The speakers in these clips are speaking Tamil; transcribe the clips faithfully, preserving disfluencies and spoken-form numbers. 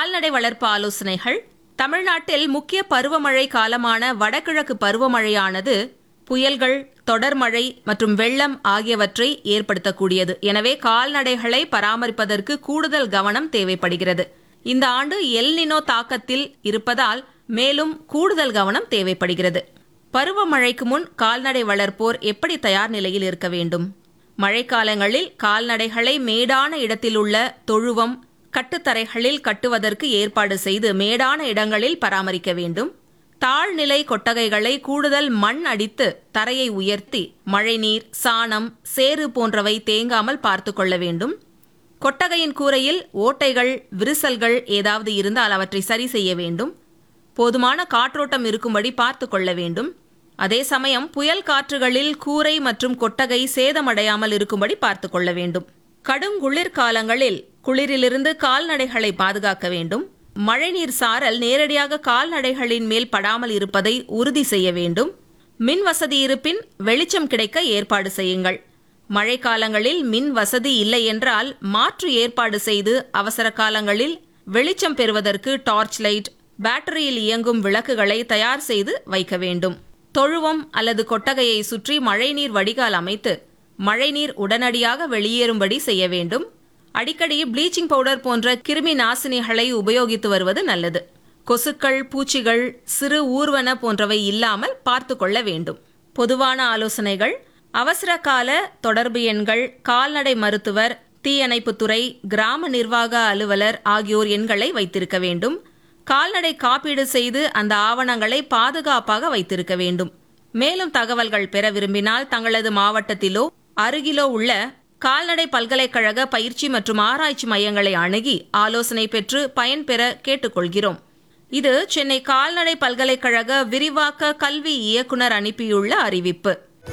கால்நடை வளர்ப்பு ஆலோசனைகள். தமிழ்நாட்டில் முக்கிய பருவமழை காலமான வடகிழக்கு பருவமழையானது புயல்கள், தொடர்மழை மற்றும் வெள்ளம் ஆகியவற்றை ஏற்படுத்தக்கூடியது. எனவே கால்நடைகளை பராமரிப்பதற்கு கூடுதல் கவனம் தேவைப்படுகிறது. இந்த ஆண்டு எல் நினோ தாக்கத்தில் இருப்பதால் மேலும் கூடுதல் கவனம் தேவைப்படுகிறது. பருவமழைக்கு முன் கால்நடை வளர்ப்போர் எப்படி தயார் நிலையில் இருக்க வேண்டும்? மழைக்காலங்களில் கால்நடைகளை மேடான இடத்தில் உள்ள தொழுவம், கட்டுத்தரைகளில் கட்டுவதற்கு ஏற்பாடு செய்து மேடான இடங்களில் பராமரிக்க வேண்டும். தாழ்நிலை கொட்டகைகளை கூடுதல் மண் அடித்து தரையை உயர்த்தி மழைநீர், சாணம், சேறு போன்றவை தேங்காமல் பார்த்து கொள்ள வேண்டும். கொட்டகையின் கூரையில் ஓட்டைகள், விரிசல்கள் ஏதாவது இருந்தால் அவற்றை சரி செய்ய வேண்டும். போதுமான காற்றோட்டம் இருக்கும்படி பார்த்து கொள்ள வேண்டும். அதே சமயம் புயல் காற்றுகளில் கூரை மற்றும் கொட்டகை சேதமடையாமல் இருக்கும்படி பார்த்து கொள்ள வேண்டும். கடும் குளிர்காலங்களில் குளிரிலிருந்து கால்நடைகளை பாதுகாக்க வேண்டும். மழைநீர் சாரல் நேரடியாக கால்நடைகளின் மேல் படாமல் இருப்பதை உறுதி செய்ய வேண்டும். மின் வசதி இருப்பின் வெளிச்சம் கிடைக்க ஏற்பாடு செய்யுங்கள். மழைக்காலங்களில் மின் வசதி இல்லை என்றால் மாற்று ஏற்பாடு செய்து அவசர காலங்களில் வெளிச்சம் பெறுவதற்கு டார்ச் லைட், பேட்டரியில் இயங்கும் விளக்குகளை தயார் செய்து வைக்க வேண்டும். தொழுவம் அல்லது கொட்டகையை சுற்றி மழைநீர் வடிகால் அமைத்து மழைநீர் உடனடியாக வெளியேறும்படி செய்ய வேண்டும். அடிக்கடி ப்ளீச்சிங் பவுடர் போன்ற கிருமி நாசினிகளை உபயோகித்து வருவது நல்லது. கொசுக்கள், பூச்சிகள், சிறு ஊர்வன போன்றவை இல்லாமல் பார்த்து கொள்ள வேண்டும். பொதுவான ஆலோசனைகள்: அவசர கால தொடர்பு எண்கள், கால்நடை மருத்துவர், தீயணைப்புத்துறை, கிராம நிர்வாக அலுவலர் ஆகியோர் எண்களை வைத்திருக்க வேண்டும். கால்நடை காப்பீடு செய்து அந்த ஆவணங்களை பாதுகாப்பாக வைத்திருக்க வேண்டும். மேலும் தகவல்கள் பெற விரும்பினால் தங்களது மாவட்டத்திலோ அருகிலோ உள்ள கால்நடை பல்கலைக்கழக பயிற்சி மற்றும் ஆராய்ச்சி மையங்களை அணுகி ஆலோசனை பெற்று பயன்பெற கேட்டுக்கொள்கிறோம். இது சென்னை கால்நடை பல்கலைக்கழக விரிவாக்க கல்வி இயக்குனர் அனுப்பியுள்ள அறிவிப்பு.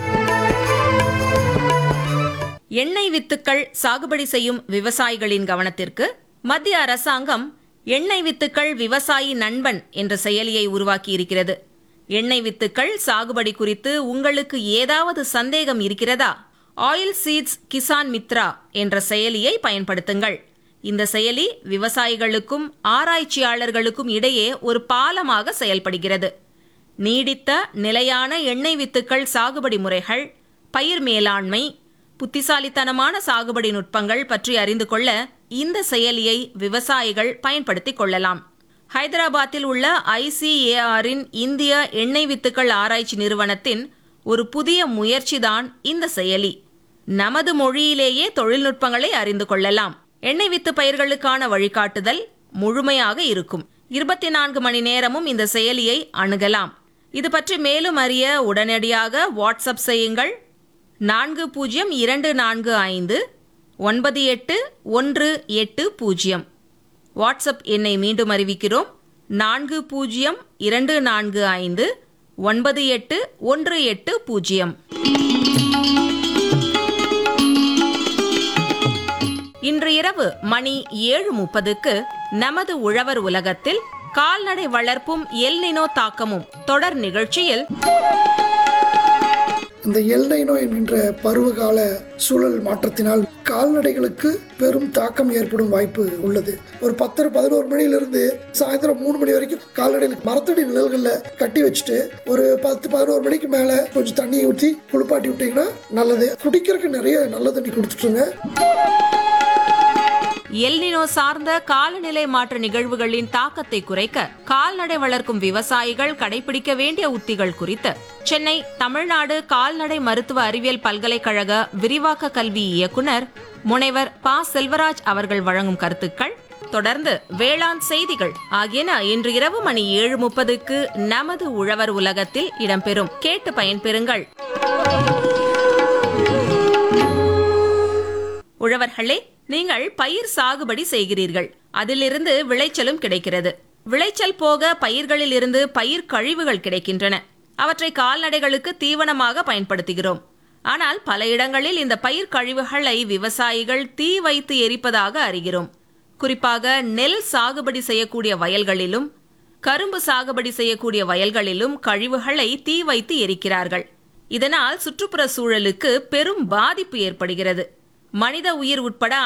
எண்ணெய் வித்துக்கள் சாகுபடி செய்யும் விவசாயிகளின் கவனத்திற்கு மத்திய அரசாங்கம் எண்ணெய் வித்துக்கள் விவசாயி நண்பன் என்ற செயலியை உருவாக்கி இருக்கிறது. எண்ணெய் வித்துக்கள் சாகுபடி குறித்து உங்களுக்கு ஏதாவது சந்தேகம் இருக்கிறதா? ஆயில் சீட்ஸ் கிசான் மித்ரா என்ற செயலியை பயன்படுத்துங்கள். இந்த செயலி விவசாயிகளுக்கும் ஆராய்ச்சியாளர்களுக்கும் இடையே ஒரு பாலமாக செயல்படுகிறது. நீடித்த நிலையான எண்ணெய் வித்துக்கள் சாகுபடி முறைகள், பயிர் மேலாண்மை, புத்திசாலித்தனமான சாகுபடி நுட்பங்கள் பற்றி அறிந்து கொள்ள இந்த செயலியை விவசாயிகள் பயன்படுத்திக் கொள்ளலாம். ஹைதராபாத்தில் உள்ள ஐசிஏஆரின் இந்திய எண்ணெய் வித்துக்கள் ஆராய்ச்சி நிறுவனத்தின் ஒரு புதிய முயற்சிதான் இந்த செயலி. நமது மொழியிலேயே தொழில்நுட்பங்களை அறிந்து கொள்ளலாம். எண்ணெய் வித்து பயிர்களுக்கான வழிகாட்டுதல் முழுமையாக இருக்கும். இருபத்தி நான்கு மணி நேரமும் இந்த செயலியை அணுகலாம். இது பற்றி மேலும் அறிய உடனடியாக வாட்ஸ்அப் செய்யுங்கள். நான்கு பூஜ்ஜியம் இரண்டு நான்கு ஐந்து ஒன்பது எட்டு ஒன்று எட்டு பூஜ்ஜியம். வாட்ஸ்அப் எண்ணை மீண்டும் அறிவிக்கிறோம். நான்கு பூஜ்ஜியம் இரண்டு நான்கு ஐந்து ஒன்பது எட்டு ஒன்று எட்டு பூஜ்ஜியம். இன்று இரவு மணி ஏழு முப்பதுக்கு நமது உழவர் உலகத்தில் கால்நடை வளர்ப்பும் எல் நினோ தாக்கமும் தொடர் நிகழ்ச்சியில் இந்த எல் நினோ என்கின்ற பருவகால சூழல் மாற்றத்தினால் கால்நடைகளுக்கு பெரும் தாக்கம் ஏற்படும் வாய்ப்பு உள்ளது. ஒரு பத்தரை பதினோரு மணியிலிருந்து சாயந்தரம் மூணு மணி வரைக்கும் கால்நடைகளுக்கு மரத்தடி நிழல்களில் கட்டி வச்சுட்டு ஒரு பத்து பதினோரு மணிக்கு மேலே கொஞ்சம் தண்ணியை ஊற்றி குளிப்பாட்டி விட்டீங்கன்னா நல்லது. குடிக்கிறதுக்கு நிறைய நல்ல தண்ணி கொடுத்துட்டுருங்க. எல் நினோ சார்ந்த காலநிலை மாற்ற நிகழ்வுகளின் தாக்கத்தை குறைக்க கால்நடை வளர்க்கும் விவசாயிகள் கடைபிடிக்க வேண்டிய உத்திகள் குறித்து சென்னை தமிழ்நாடு கால்நடை மருத்துவ அறிவியல் பல்கலைக்கழக விரிவாக்க கல்வி இயக்குனர் முனைவர் ப செல்வராஜ் அவர்கள் வழங்கும் கருத்துக்கள், தொடர்ந்து வேளாண் செய்திகள் ஆகியன இன்று இரவு மணி ஏழு முப்பதுக்கு நமது உழவர் உலகத்தில் இடம்பெறும். கேட்டு பயன்பெறுங்கள். உழவர்களே, நீங்கள் பயிர் சாகுபடி செய்கிறீர்கள். அதிலிருந்து விளைச்சலும் கிடைக்கிறது. விளைச்சல் போக பயிர்களில் இருந்து பயிர் கழிவுகள் கிடைக்கின்றன. அவற்றை கால்நடைகளுக்கு தீவனமாக பயன்படுத்துகிறோம். ஆனால் பல இடங்களில் இந்த பயிர் கழிவுகளை விவசாயிகள் தீ வைத்து எரிப்பதாக அறிகிறோம். குறிப்பாக நெல் சாகுபடி செய்யக்கூடிய வயல்களிலும் கரும்பு சாகுபடி செய்யக்கூடிய வயல்களிலும் கழிவுகளை தீ வைத்து எரிக்கிறார்கள். இதனால் சுற்றுப்புற சூழலுக்கு பெரும் பாதிப்பு ஏற்படுகிறது. மனித உயிர் உட்பட